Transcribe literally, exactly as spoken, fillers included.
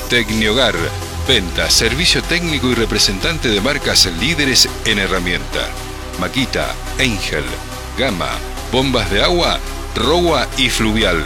Tecnihogar, venta, servicio técnico y representante de marcas líderes en herramienta. Makita, Angel, Gama, bombas de agua, Rowa y Fluvial.